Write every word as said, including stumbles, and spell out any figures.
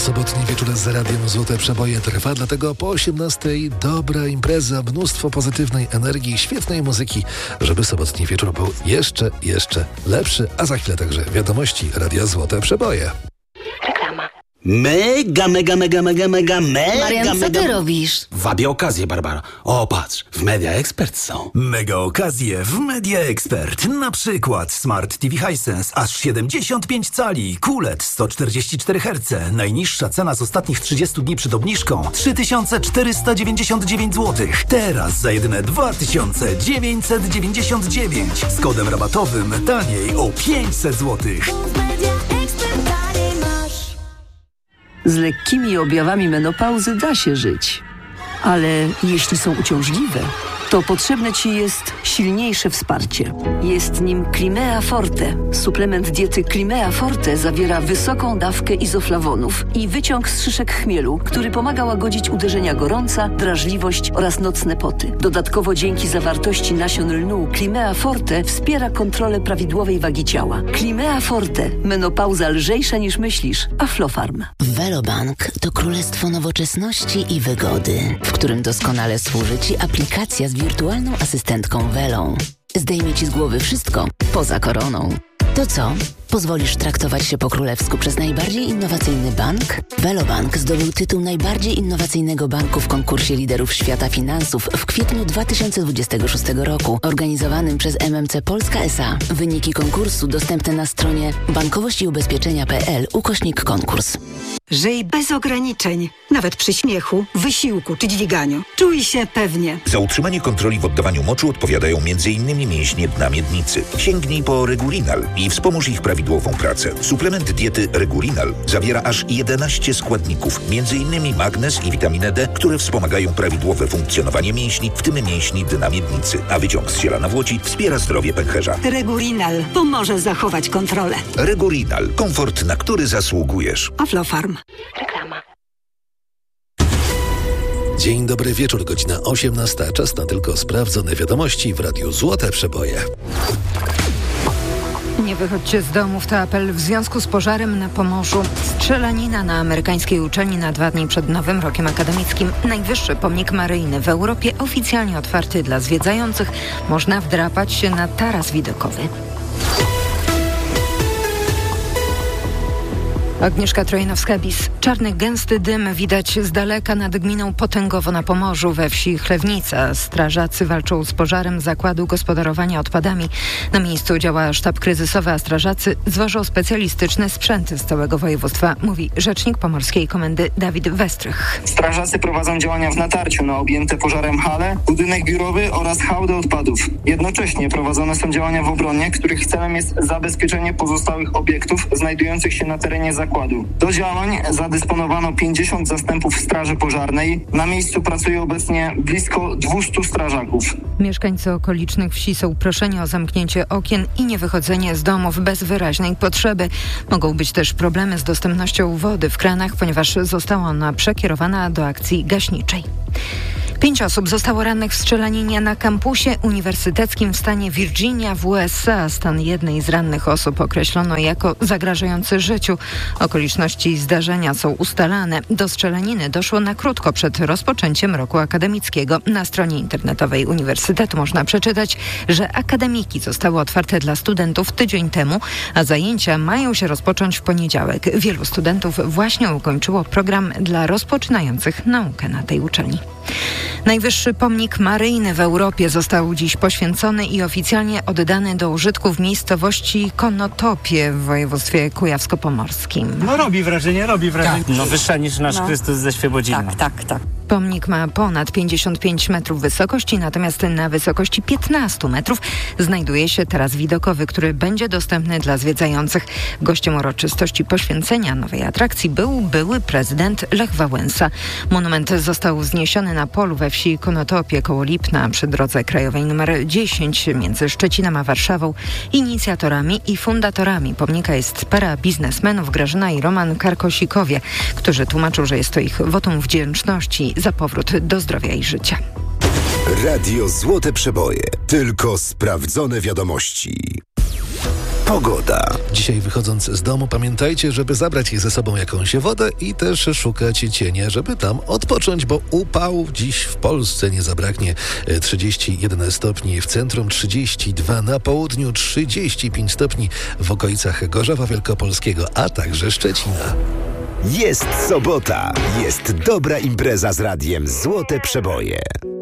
Sobotni wieczór z Radiem Złote Przeboje trwa, dlatego po osiemnastej dobra impreza, mnóstwo pozytywnej energii, świetnej muzyki, żeby sobotni wieczór był jeszcze, jeszcze lepszy, a za chwilę także wiadomości Radia Złote Przeboje. Reklama. Mega, mega, mega, mega, mega, mega, Marian, co mega... ty robisz? Wabię okazję, Barbara. O, patrz, w Media Expert są. Mega okazje w Media Expert. Na przykład Smart T V Hisense aż siedemdziesiąt pięć cali, Q L E D sto czterdzieści cztery herce. Najniższa cena z ostatnich trzydziestu dni przed obniżką trzy tysiące czterysta dziewięćdziesiąt dziewięć złotych. Teraz za jedyne dwa tysiące dziewięćset dziewięćdziesiąt dziewięć. Z kodem rabatowym taniej o pięćset złotych. Z lekkimi objawami menopauzy da się żyć. Ale jeśli są uciążliwe, to potrzebne Ci jest silniejsze wsparcie. Jest nim Climea Forte. Suplement diety Climea Forte zawiera wysoką dawkę izoflawonów i wyciąg z szyszek chmielu, który pomaga łagodzić uderzenia gorąca, drażliwość oraz nocne poty. Dodatkowo dzięki zawartości nasion lnu Climea Forte wspiera kontrolę prawidłowej wagi ciała. Climea Forte. Menopauza lżejsza niż myślisz. Aflofarm. Velobank to królestwo nowoczesności i wygody, w którym doskonale służy Ci aplikacja z wirtualną asystentką Velą. Zdejmie Ci z głowy wszystko, poza koroną. To co? Pozwolisz traktować się po królewsku przez najbardziej innowacyjny bank? Velobank zdobył tytuł najbardziej innowacyjnego banku w konkursie liderów świata finansów w kwietniu dwa tysiące dwudziestego szóstego roku, organizowanym przez M M C Polska S A. Wyniki konkursu dostępne na stronie bankowość i ubezpieczenia kropka p l ukośnik konkurs. Żyj bez ograniczeń, nawet przy śmiechu, wysiłku czy dźwiganiu. Czuj się pewnie. Za utrzymanie kontroli w oddawaniu moczu odpowiadają między innymi mięśnie dna miednicy. Sięgnij po Regurinal i wspomóż ich prawidłową pracę. Suplement diety Regurinal zawiera aż jedenaście składników, między innymi magnez i witaminę D, które wspomagają prawidłowe funkcjonowanie mięśni, w tym mięśni dna miednicy. A wyciąg z ziela nawłoci wspiera zdrowie pęcherza. Regurinal pomoże zachować kontrolę. Regurinal. Komfort, na który zasługujesz. Aflofarm. Reklama. Dzień dobry wieczór, godzina osiemnasta. Czas na tylko sprawdzone wiadomości w Radiu Złote Przeboje. Nie wychodźcie z domów, to apel w związku z pożarem na Pomorzu. Strzelanina na amerykańskiej uczelni na dwa dni przed nowym rokiem akademickim. Najwyższy pomnik maryjny w Europie oficjalnie otwarty dla zwiedzających. Można wdrapać się na taras widokowy. Agnieszka Trojanowska-Bis. Czarny, gęsty dym widać z daleka nad gminą Potęgowo na Pomorzu we wsi Chlewnica. Strażacy walczą z pożarem zakładu gospodarowania odpadami. Na miejscu działa sztab kryzysowy, a strażacy zwożą specjalistyczne sprzęty z całego województwa, mówi rzecznik Pomorskiej Komendy Dawid Westrych. Strażacy prowadzą działania w natarciu na objęte pożarem hale, budynek biurowy oraz hałdy odpadów. Jednocześnie prowadzone są działania w obronie, których celem jest zabezpieczenie pozostałych obiektów znajdujących się na terenie zakładu. Do działań zadysponowano pięćdziesiąt zastępów straży pożarnej. Na miejscu pracuje obecnie blisko dwieście strażaków. Mieszkańcy okolicznych wsi są proszeni o zamknięcie okien i niewychodzenie z domów bez wyraźnej potrzeby. Mogą być też problemy z dostępnością wody w kranach, ponieważ została ona przekierowana do akcji gaśniczej. Pięć osób zostało rannych w strzelaninie na kampusie uniwersyteckim w stanie Virginia w U S A. Stan jednej z rannych osób określono jako zagrażający życiu. Okoliczności zdarzenia są ustalane. Do strzelaniny doszło na krótko przed rozpoczęciem roku akademickiego. Na stronie internetowej uniwersytetu można przeczytać, że akademiki zostały otwarte dla studentów tydzień temu, a zajęcia mają się rozpocząć w poniedziałek. Wielu studentów właśnie ukończyło program dla rozpoczynających naukę na tej uczelni. Najwyższy pomnik maryjny w Europie został dziś poświęcony i oficjalnie oddany do użytku w miejscowości Konotopie w województwie kujawsko-pomorskim. No robi wrażenie, robi wrażenie. Tak. No wyższa niż nasz no. Chrystus ze Świebodzina. Tak, tak, tak. Pomnik ma ponad pięćdziesiąt pięć metrów wysokości, natomiast na wysokości piętnaście metrów znajduje się taras widokowy, który będzie dostępny dla zwiedzających. Gościem uroczystości poświęcenia nowej atrakcji był były prezydent Lech Wałęsa. Monument został wzniesiony na polu we wsi Konotopie koło Lipna przy drodze krajowej nr dziesięć między Szczecinem a Warszawą. Inicjatorami i fundatorami pomnika jest para biznesmenów Grażyna i Roman Karkosikowie, którzy tłumaczą, że jest to ich wotum wdzięczności za powrót do zdrowia i życia. Radio Złote Przeboje. Tylko sprawdzone wiadomości. Pogoda. Dzisiaj wychodząc z domu pamiętajcie, żeby zabrać ze sobą jakąś wodę i też szukać cienia, żeby tam odpocząć, bo upału dziś w Polsce nie zabraknie. trzydzieści jeden stopni w centrum, trzydzieści dwa na południu, trzydzieści pięć stopni w okolicach Gorzowa Wielkopolskiego, a także Szczecina. Jest sobota, jest dobra impreza z radiem Złote Przeboje.